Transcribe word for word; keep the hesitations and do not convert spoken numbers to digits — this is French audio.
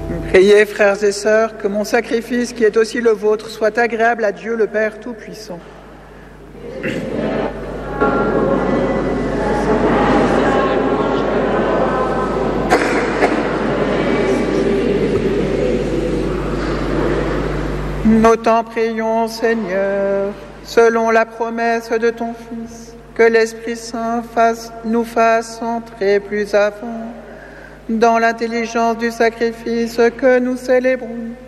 Priez, frères et sœurs, que mon sacrifice, qui est aussi le vôtre, soit agréable à Dieu le Père Tout-Puissant. Nous t'en prions, Seigneur, selon la promesse de ton Fils, que l'Esprit Saint fasse, nous fasse entrer plus avant dans l'intelligence du sacrifice que nous célébrons.